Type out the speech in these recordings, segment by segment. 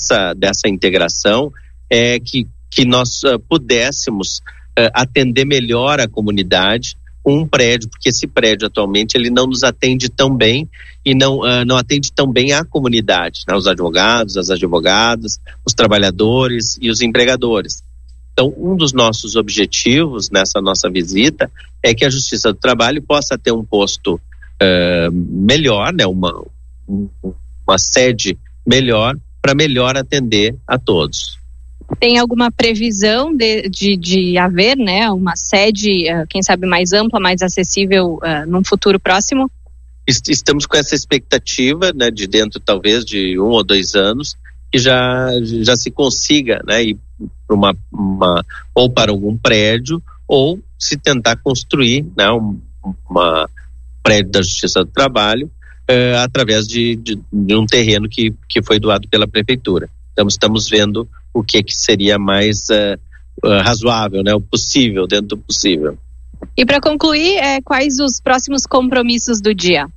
dessa integração é que nós pudéssemos atender melhor a comunidade com um prédio, porque esse prédio atualmente ele não nos atende tão bem e não atende tão bem a comunidade, né? Os advogados, as advogadas, os trabalhadores e os empregadores. Então, um dos nossos objetivos nessa nossa visita é que a Justiça do Trabalho possa ter um posto melhor, né? Uma sede melhor para melhor atender a todos. Tem alguma previsão de haver, né, uma sede, quem sabe mais ampla, mais acessível num futuro próximo? Estamos com essa expectativa, né, de dentro talvez de 1 ou 2 anos, que já se consiga, né, ir para ou para algum prédio, ou se tentar construir, né, uma prédio da Justiça do Trabalho através de um terreno que foi doado pela Prefeitura. Então estamos vendo o que seria mais razoável, né, o possível, dentro do possível. E para concluir, quais os próximos compromissos do dia?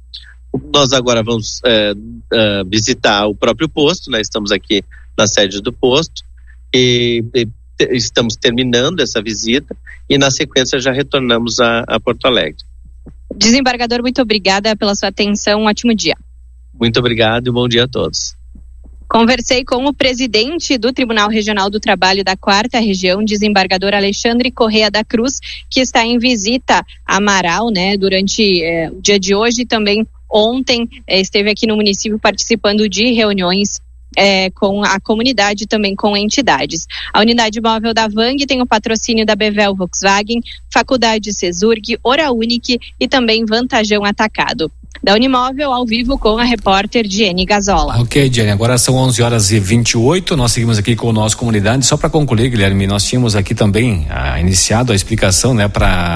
Nós agora vamos visitar o próprio posto, né? Estamos aqui na sede do posto e estamos terminando essa visita e na sequência já retornamos a Porto Alegre. Desembargador, muito obrigada pela sua atenção, um ótimo dia. Muito obrigado e bom dia a todos. Conversei com o presidente do Tribunal Regional do Trabalho da 4ª Região, desembargador Alexandre Correia da Cruz, que está em visita a Amaral, né, durante o dia de hoje e também ontem esteve aqui no município participando de reuniões com a comunidade e também com entidades. A unidade móvel da Vang tem o patrocínio da Bevel Volkswagen, Faculdade Cesurg, Oraunic e também Vantajão Atacado. Da Unimóvel, ao vivo com a repórter Diene Gazola. Ok, Diene, agora são 11h28, nós seguimos aqui com o nosso comunidade. Só para concluir, Guilherme, nós tínhamos aqui também iniciado a explicação, né,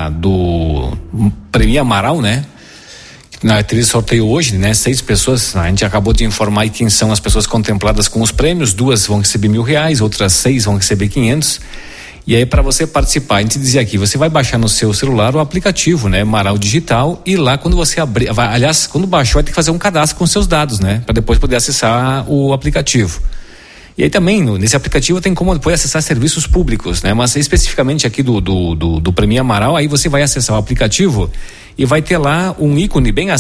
do Prêmio Amaral, né? Teve sorteio hoje, né? 6 pessoas, a gente acabou de informar aí quem são as pessoas contempladas com os prêmios. 2 vão receber R$1.000, outras 6 vão receber 500. E aí, para você participar, a gente dizia aqui, você vai baixar no seu celular o aplicativo, né, Amaral Digital, e lá quando você abrir, aliás, quando baixou, vai ter que fazer um cadastro com seus dados, né, para depois poder acessar o aplicativo. E aí também, nesse aplicativo tem como depois acessar serviços públicos, né, mas especificamente aqui do Prêmio Amaral, aí você vai acessar o aplicativo e vai ter lá um ícone bem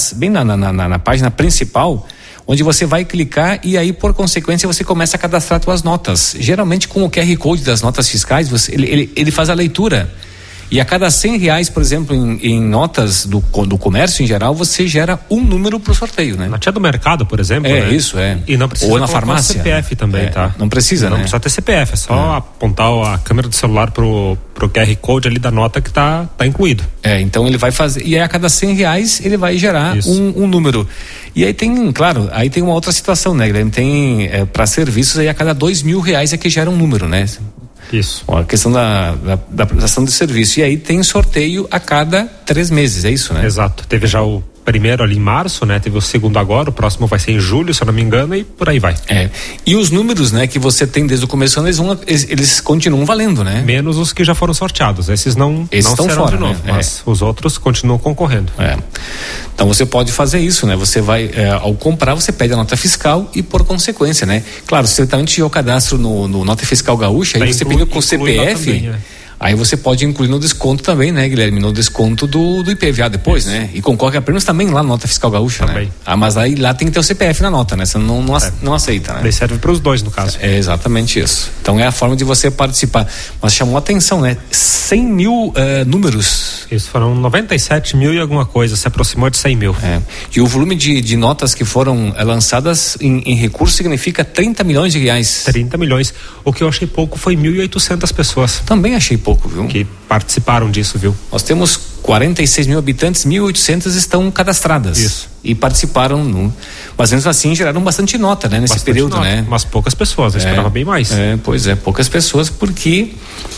na página principal, onde você vai clicar e aí, por consequência, você começa a cadastrar suas notas. Geralmente com o QR Code das notas fiscais, ele faz a leitura. E a cada R$100, por exemplo, em notas do comércio em geral, você gera um número pro sorteio, né? Na tia do mercado, por exemplo. Né? Isso, E não precisa. Ou na farmácia. CPF também, tá? Não precisa, não precisa ter CPF, é só apontar a câmera do celular pro QR Code ali da nota que tá incluído. Então ele vai fazer, e aí a cada R$100 ele vai gerar um número. E aí tem, claro, aí tem uma outra situação, né, Guilherme? Tem, para serviços aí a cada R$2.000 é que gera um número, né? Isso. A questão da prestação de serviço. E aí tem sorteio a cada 3 meses, é isso, né? Exato. Teve já o primeiro ali em março, né? Teve o segundo agora, o próximo vai ser em julho, se eu não me engano, e por aí vai. E os números, né, que você tem desde o começo, eles continuam valendo, né? Menos os que já foram sorteados. Esses não estão serão fora, de novo, né? mas os outros continuam concorrendo. Então você pode fazer isso, né? Você vai, ao comprar, você pede a nota fiscal e por consequência, né? Claro, se você também tiver o cadastro no Nota Fiscal Gaúcha, aí você pediu com o CPF, também, aí você pode incluir no desconto também, né, Guilherme? No desconto do IPVA depois, né? E concorre a prêmios também lá na Nota Fiscal Gaúcha, também, né? Mas aí lá tem que ter o CPF na nota, né? Você não aceita, né? Daí serve para os dois, no caso. É exatamente isso. Então é a forma de você participar. Mas chamou a atenção, né? 100 mil números. Isso, foram 97 mil e alguma coisa, se aproximou de 100 mil. E o volume de notas que foram lançadas em recurso significa R$30 milhões. 30 milhões. O que eu achei pouco foi 1.800 pessoas. Também achei pouco, viu? Que participaram disso, viu? Nós temos 46 mil habitantes, 1.800 estão cadastradas. Isso. E participaram, mas mesmo assim geraram bastante nota, né? Nesse período, né? Mas poucas pessoas, eu esperava bem mais. Pois é, poucas pessoas, porque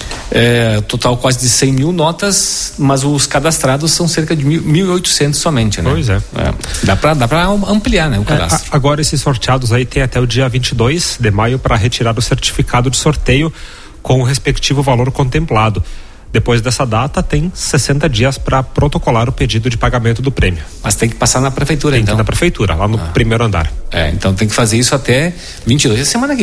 total quase de 100 mil notas, mas os cadastrados são cerca de 1.800 somente, né? Pois é. Dá pra ampliar, né, o cadastro. Agora esses sorteados aí tem até o dia 22 de maio para retirar o certificado de sorteio com o respectivo valor contemplado. Depois dessa data, tem 60 dias para protocolar o pedido de pagamento do prêmio. Mas tem que passar na prefeitura, então? Tem que ir na prefeitura, lá no primeiro andar. Então tem que fazer isso até 22, semana que